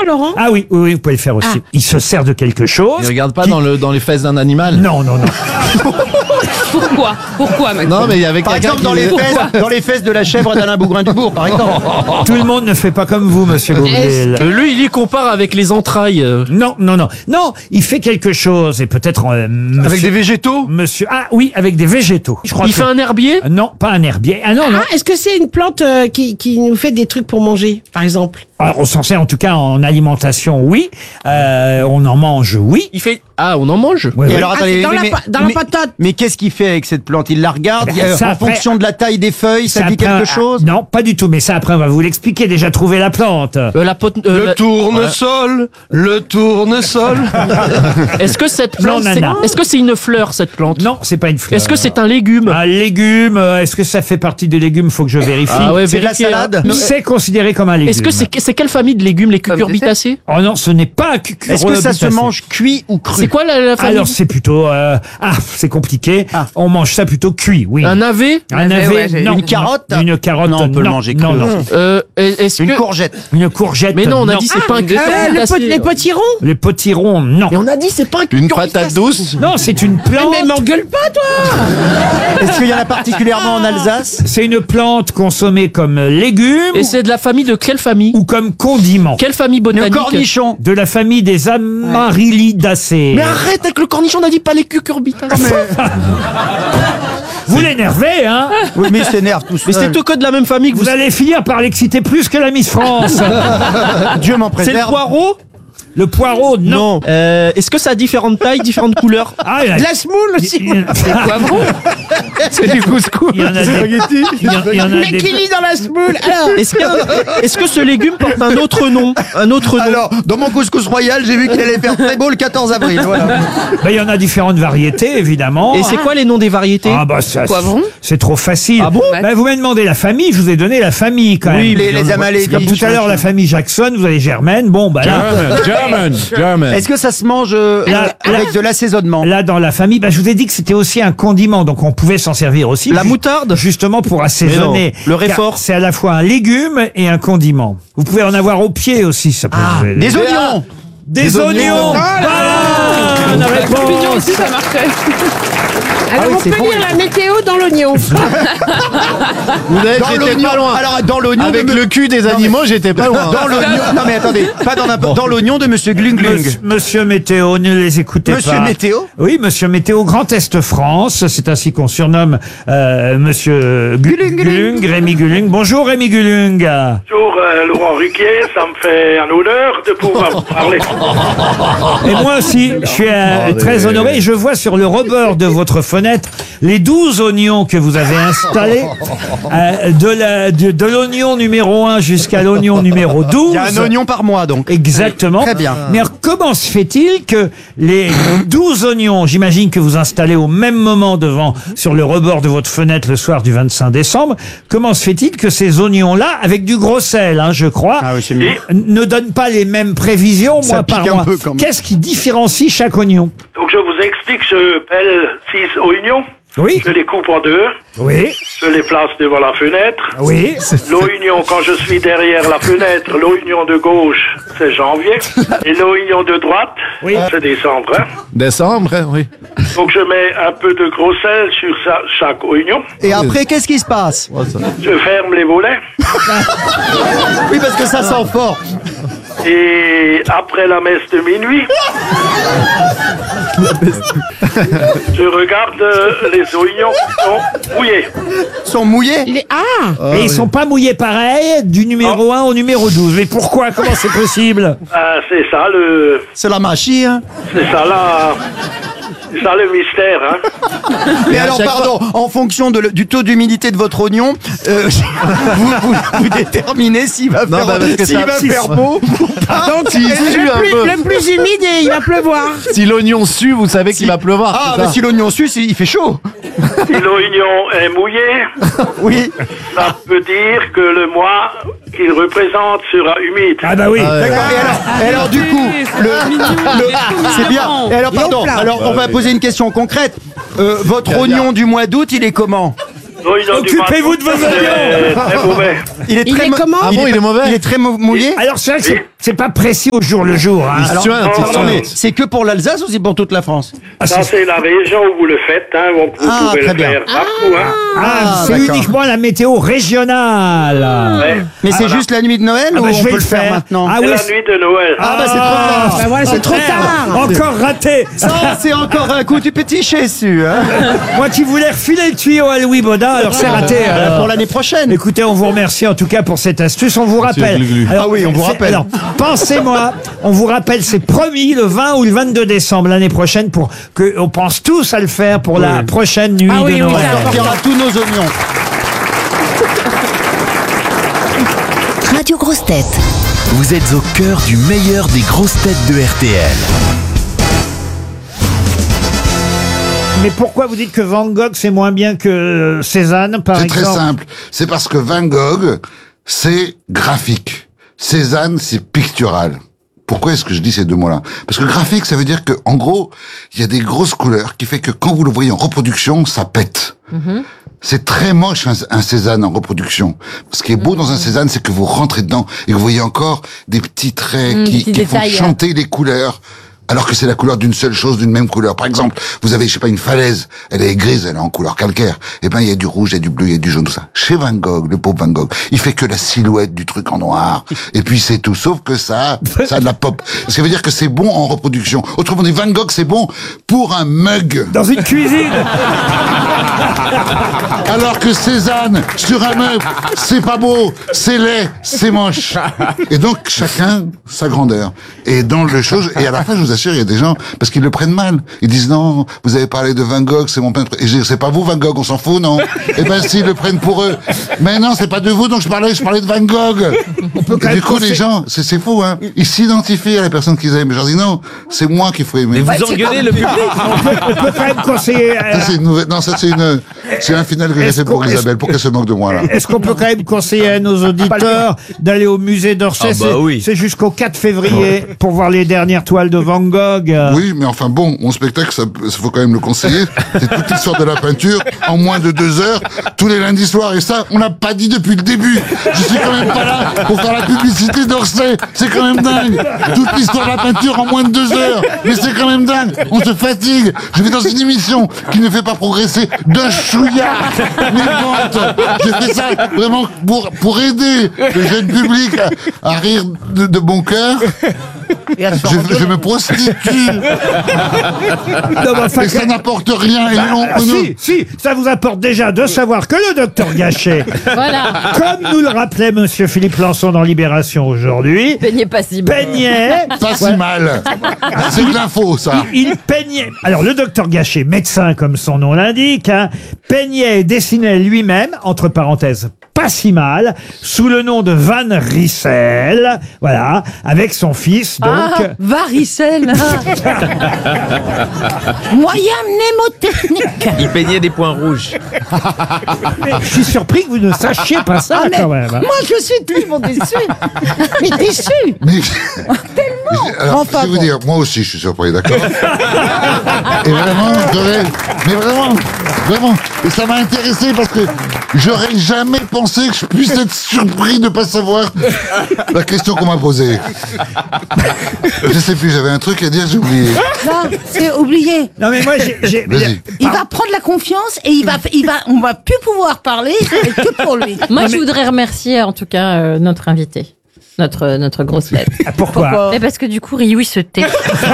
Laurent? Ah oui, vous pouvez le faire aussi. Il se sert de quelque chose. Il regarde pas dans les fesses d'un animal. Non. Pourquoi maintenant? Non, mais il y avait Par quelqu'un exemple, dans les fesses de la chèvre d'Alain Bougrain-Dubourg, par exemple. Tout le monde ne fait pas comme vous, monsieur Boublil. Lui, il y compare avec les entrailles. Non, il fait quelque chose et peut-être Avec des végétaux? monsieur. Ah oui, avec des végétaux. Je crois Il fait un herbier? Non, pas un herbier. Ah non. Est-ce que c'est une plante qui nous fait des trucs pour manger, par exemple? Alors, on s'en sert en tout cas en alimentation, oui. On en mange, oui. Il fait... Ah, on en mange? Oui, Et oui. alors, attendez, dans la mais patate. Mais qu'est-ce qu'il fait avec cette plante? Il la regarde Ça, en après- fonction de la taille des feuilles, ça dit quelque chose? Non, pas du tout. Mais ça, après, on va vous l'expliquer. Déjà, trouver la plante. Tournesol, le tournesol. Est-ce que cette plante, nana. est-ce que c'est une fleur, cette plante? Non, c'est pas une fleur. Est-ce que c'est un légume? un légume? Est-ce que ça fait partie des légumes? Faut que je vérifie. Ah ouais, C'est de la vérifiez, hein. salade? C'est considéré comme un légume. Est-ce que c'est quelle famille de légumes, les cucurbitacées? Oh non, ce n'est pas un cucurbitacé. Est-ce que ça se mange cuit ou cru? C'est quoi la famille? Alors c'est plutôt c'est compliqué. On mange ça plutôt cuit, oui. Un navet? Un navet, non. Une carotte? Une carotte, Non, on peut le manger cru. Non. Est-ce Une que... courgette. Une courgette. Mais non, on a dit c'est pas un cucurbitacé. Les potirons? Les potirons, non. Et on a dit c'est pas un Une cucurbitacé. patate douce. Non, c'est une plante. Mais m'engueule pas, toi! Est-ce qu'il y en a particulièrement en Alsace? C'est une plante consommée comme légume Et c'est de la famille de quelle famille? ou comme condiment. Quelle famille Le botanique? cornichon. De la famille des Amaryllidaceae. Mais arrête avec le cornichon, on a dit pas les cucurbitacées. Vous l'énervez, hein? Oui, mais il s'énerve tout Mais seul. c'est tout que de la même famille que vous. Vous allez finir par l'exciter plus que la Miss France. Dieu m'en C'est le préserve. poireau? Le poireau, non. Est-ce que ça a différentes tailles, différentes couleurs? Ah, il y a- La semoule aussi. il y a- C'est du couscous. il y en a des- il y en a Mais des- qui lit dans la semoule? Alors, Est-ce que ce légume porte un autre nom? Un autre nom? Alors, dans mon couscous royal, j'ai vu qu'il allait faire très beau le 14 avril. Voilà. Ben, il y en a différentes variétés, évidemment. Et c'est quoi les noms des variétés? Ah bah ça, Poivron. c'est trop facile. Ah bon Ben, vous m'avez demandé la famille, je vous ai donné la famille quand même. les Amalés. Comme tout à l'heure, la famille Jackson, vous avez Germaine. Bon, bah là, German. Est-ce que ça se mange avec de l'assaisonnement? là dans la famille, je vous ai dit que c'était aussi un condiment, donc on pouvait s'en servir aussi. La moutarde? Justement pour assaisonner. Mais non, le réfort. Car c'est à la fois un légume et un condiment. Vous pouvez en avoir au pied aussi, ça peut vous aider. Des oignons. Des oignons. Voilà. Bonne réponse. aussi, ça marchait. Alors, oui, on c'est peut bon. lire la météo dans l'oignon. J'étais pas loin. Alors, dans l'oignon. Avec de le cul des animaux, j'étais pas loin. Dans l'oignon. Non, mais attendez. Pas dans n'importe. Dans l'oignon de Monsieur Glung Glung. Monsieur Météo, ne les écoutez Monsieur pas. Météo? Oui, Monsieur Météo, Grand Est France. C'est ainsi qu'on surnomme Monsieur Gulung, Rémi Gulung. Bonjour Rémi Gulung. Bonjour Laurent Ruquier, ça me fait un honneur de pouvoir vous parler. Et moi aussi, je suis très honoré. Je vois sur le rebord de votre fenêtre les 12 oignons que vous avez installés, de l'oignon numéro 1 jusqu'à l'oignon numéro 12. Il y a un oignon par mois, donc. Exactement. Très bien. Mais alors, comment se fait-il que les 12 oignons, j'imagine que vous installez au même moment sur le rebord de votre fenêtre le soir du 25 décembre, comment se fait-il que ces oignons-là, avec du gros sel, je crois, Ah oui, c'est mieux. ne donnent pas les mêmes prévisions Ça mois par pique un mois? peu, quand même. Qu'est-ce qui différencie chaque oignon? Donc je vous explique, je pèle 6 oignons, Oui, je les coupe en deux, oui, je les place devant la fenêtre. oui. L'oignon, quand je suis derrière la fenêtre, l'oignon de gauche, c'est janvier. Et l'oignon de droite, Oui. c'est décembre. Hein. Décembre, oui. Donc je mets un peu de gros sel sur chaque oignon. Et après, qu'est-ce qui se passe? Je ferme les volets. Oui, parce que ça sent fort. Et après la messe de minuit, je regarde les oignons qui sont mouillés. Ils sont mouillés. Et ils sont pas mouillés pareil du numéro 1 au numéro 12. Mais pourquoi? Comment c'est possible? C'est ça C'est la machine. Hein. c'est ça le mystère. Hein. Mais alors, pardon, en fonction du taux d'humidité de votre oignon, vous déterminez s'il va faire, parce que faire beau ou pas. Donc, s'il sue un peu. Le plus humide et il va pleuvoir. Si l'oignon sue, vous savez qu'il va pleuvoir. Ah, c'est ça. bah si l'oignon suce, il fait chaud. Si l'oignon est mouillé, Oui. ça peut dire que le mois qu'il représente sera humide. Ah bah oui. D'accord. Et alors, du coup, c'est bien. Et alors, pardon. Alors, on va poser une question concrète. Votre oignon du mois d'août, il est comment? L'oignon du Occupez-vous de vos mois d'août, oignons. c'est très mauvais. Il est Il est comment? Ah bon, il est mauvais. Il est très mouillé. Alors c'est vrai que C'est pas précis au jour le jour. Hein. Alors, non. attendez, c'est que pour l'Alsace ou c'est pour toute la France? Ça, c'est la région où vous le faites, hein. Vous pouvez très le bien. faire partout, hein. C'est d'accord. uniquement la météo régionale. Ouais. Mais c'est juste la nuit de Noël ou bah, je on vais peut le le faire faire. maintenant? Ah C'est oui, la nuit de Noël. Ah bah c'est trop tard. Ben voilà, c'est trop tard. encore raté. Ça, c'est encore un coup du petit chésu. Hein. Moi qui voulais refiler le tuyau à Louis Baudin, alors c'est raté. alors. Pour l'année prochaine. Écoutez, on vous remercie en tout cas pour cette astuce. On vous rappelle. Ah oui, on vous c'est- rappelle. Alors, pensez-moi, on vous rappelle, c'est promis le 20 ou le 22 décembre l'année prochaine pour que on pense tous à le faire pour la prochaine nuit Ah oui, de oui, Noël. On sortira tous nos oignons. Radio Grosses Têtes. Vous êtes au cœur du meilleur des grosses têtes de RTL. Mais pourquoi vous dites que Van Gogh c'est moins bien que Cézanne, par C'est exemple? très simple. C'est parce que Van Gogh, c'est graphique. Cézanne, c'est pictural. Pourquoi est-ce que je dis ces deux mots-là? Parce que graphique, ça veut dire que, en gros, il y a des grosses couleurs qui fait que quand vous le voyez en reproduction, ça pète. C'est très moche un Cézanne en reproduction. Ce qui est beau dans un Cézanne, c'est que vous rentrez dedans et vous voyez encore des petits traits qui font chanter les couleurs. Alors que c'est la couleur d'une seule chose, d'une même couleur. Par exemple, vous avez, je sais pas, une falaise, elle est grise, elle est en couleur calcaire. Eh ben, il y a du rouge, il y a du bleu, il y a du jaune, tout ça. Chez Van Gogh, le pauvre Van Gogh, il fait que la silhouette du truc en noir. Et puis c'est tout, sauf que ça a de la pop. Ce qui veut dire que c'est bon en reproduction. Autrement dit, Van Gogh, c'est bon pour un mug. Dans une cuisine. Alors que Cézanne, sur un meuble, c'est pas beau, c'est laid, c'est moche. Et donc, chacun sa grandeur. Et dans le chose, et à la fin, je vous assure, il y a des gens, parce qu'ils le prennent mal. Ils disent, non, vous avez parlé de Van Gogh, c'est mon peintre. Et je dis, c'est pas vous, Van Gogh, on s'en fout, non? Eh ben, s'ils le prennent pour eux. Mais non, c'est pas de vous, donc je parlais de Van Gogh. Et du coup, les gens, c'est fou, hein. Ils s'identifient à la personne qu'ils aiment. Je leur dis, non, c'est moi qu'il faut aimer. Mais vous engueulez le public. On peut quand même conseiller. Ça, c'est une nouvelle, non, ça, c'est un final que j'ai fait pour Isabelle, pour qu'elle se moque de moi, là. Est-ce qu'on peut quand même conseiller à nos auditeurs d'aller au musée d'Orsay? Ah bah oui. C'est jusqu'au 4 février pour voir les dernières toiles de Van Gogh. Oui, mais enfin bon, mon spectacle, ça faut quand même le conseiller. C'est toute l'histoire de la peinture en moins de 2 heures, tous les lundis soirs. Et ça, on l'a pas dit depuis le début. Je suis quand même pas là pour faire la publicité d'Orsay. C'est quand même dingue. Toute l'histoire de la peinture en moins de 2 heures. Mais c'est quand même dingue. On se fatigue. Je vais dans une émission qui ne fait pas progresser d'un chouïa mes ventes. Je fais ça vraiment pour aider le jeune public à rire de bon cœur. Je me prostitue. Non, mais enfin, Et ça n'apporte rien. Et si, ça vous apporte déjà de savoir que le docteur Gachet, comme nous le rappelait monsieur Philippe Lançon dans Libération aujourd'hui, Peignait pas si mal. peignait. pas si mal. C'est de l'info, ça. Il peignait. Alors, le docteur Gachet, médecin comme son nom l'indique, hein, peignait et dessinait lui-même, entre parenthèses, pas si mal, sous le nom de Van Rissel, voilà, avec son fils, donc. Ah, varicelle. Moyen mnémotechnique. Il peignait des points rouges. Mais je suis surpris que vous ne sachiez pas ça, quand même. hein. Moi, je suis tellement déçu. Mais déçu. Mais, alors, Enfin, je vais vous bon. dire, moi aussi, je suis surpris, d'accord. Et vraiment, mais vraiment, et ça m'a intéressé parce que j'aurais jamais pensé que je puisse être surpris de pas savoir la question qu'on m'a posée. Je sais plus, j'avais un truc à dire, j'ai oublié. Là, c'est oublié. Non, mais moi, j'ai. Vas-y. Il va prendre la confiance et on va plus pouvoir parler, ça va être que pour lui. Moi, je voudrais remercier en tout cas notre invité. Notre grosse tête. Pourquoi Mais parce que du coup, Ryu, il se tait.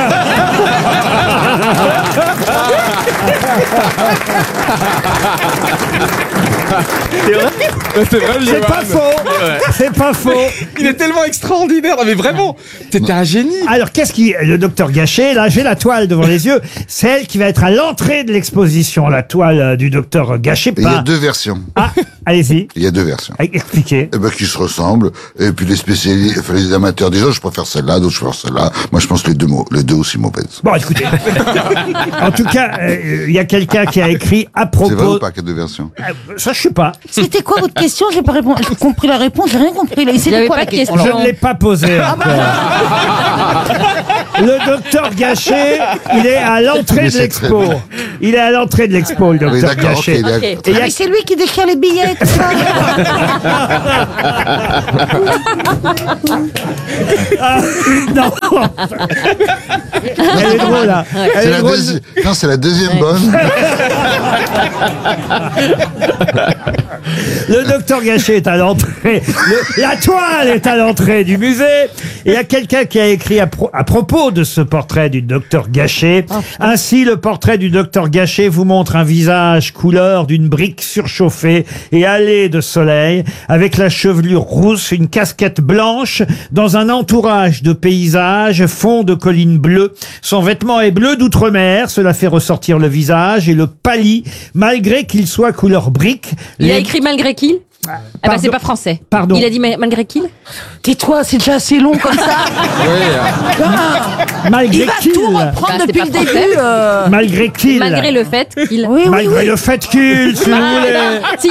C'est vrai, C'est pas faux. C'est pas faux. Il est tellement extraordinaire. Non, mais vraiment, t'étais un génie. Alors, le docteur Gachet, là, j'ai la toile devant les yeux. C'est elle qui va être à l'entrée de l'exposition, la toile du docteur Gachet. Et il y a 2 versions. Ah, allez-y. Il y a 2 versions. Expliquez. Eh ben, qui se ressemblent. Et puis les spécialistes, enfin, les amateurs disent, oh, je préfère celle-là, d'autres je préfère celle-là. Moi, je pense que les deux aussi mauvaises. Bon, écoutez. En tout cas, il y a quelqu'un qui a écrit à propos. C'est vrai ou pas qu'il y a 2 versions? Ça, je sais pas. C'était quoi votre question? J'ai pas répondu. J'ai compris la réponse, j'ai rien compris. Là, Il y c'était avait quoi pas la de question? question. Je ne l'ai pas posée encore. Le docteur Gachet, il est à l'entrée Mais de c'est l'expo. très bien. Il est à l'entrée de l'expo, le Oui, docteur d'accord, ok. Gachet. Ok. Et il y a- Mais c'est lui qui déchire les billets, tout ça. Ah, non. Elle est drôle, là. Elle C'est est la drôle. Non, c'est la deuxième bonne. Le docteur Gachet est à l'entrée. La toile est à l'entrée du musée. Et il y a quelqu'un qui a écrit à propos de ce portrait du docteur Gachet. Ainsi, le portrait du docteur Gachet vous montre un visage couleur d'une brique surchauffée et hâlée de soleil, avec la chevelure rousse, une casquette blanche, dans un entourage de paysages, fond de collines bleues. Son vêtement est bleu d'outre-mer, cela fait ressortir le visage et le pâlit, malgré qu'il soit couleur brique. Il a Les- écrit malgré qu'il Ah bah Pardon. c'est pas français. Pardon. Il a dit malgré qu'il Tais-toi, c'est déjà assez long comme ça. Malgré Il va qu'il. tout reprendre Bah, c'est depuis pas le français. début. Malgré qu'il. Malgré le fait qu'il... Oui, oui, Malgré oui. le fait qu'il, si vous voulez. Si